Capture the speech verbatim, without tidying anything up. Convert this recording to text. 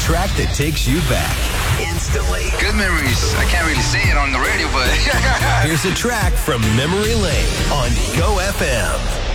track that takes you back instantly. Good memories. I can't really say it on the radio, but... Here's a track from Memory Lane on Go F M.